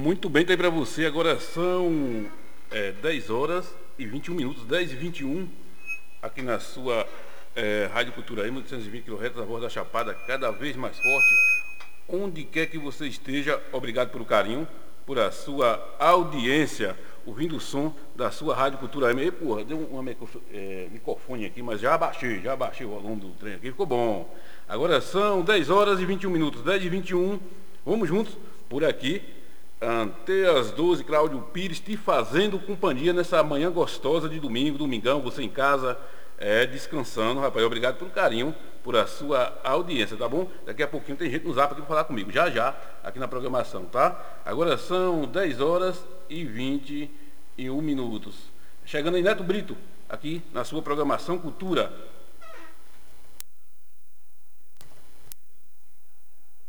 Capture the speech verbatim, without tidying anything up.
Muito bem, tá aí para você. Agora são é, dez horas e vinte e um minutos, dez e vinte e um, aqui na sua é, Rádio Cultura aí, mil oitocentos e vinte quilohertz, a voz da Chapada, cada vez mais forte. Onde quer que você esteja, obrigado pelo carinho, por a sua audiência, ouvindo o som da sua Rádio Cultura M. E, porra, deu uma microfone, é, microfone aqui, mas já abaixei, já abaixei o volume do trem aqui, ficou bom. Agora são dez horas e vinte e um minutos, dez e vinte e um, vamos juntos por aqui. Até as doze, Cláudio Pires te fazendo companhia nessa manhã gostosa de domingo, domingão, você em casa, é, descansando, rapaz. Obrigado pelo carinho, por a sua audiência, tá bom? Daqui a pouquinho tem gente no zap aqui para falar comigo, já já, aqui na programação, tá? Agora são dez horas e vinte e um minutos. Chegando aí Neto Brito, aqui na sua programação Cultura.